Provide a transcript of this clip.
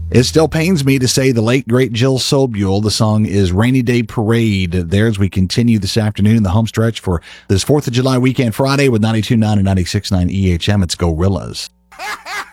It still pains me to say the late, great Jill Sobule. The song is Rainy Day Parade. There as we continue this afternoon, the home stretch for this 4th of July weekend Friday with 92.9 and 96.9 EHM. It's Gorillaz.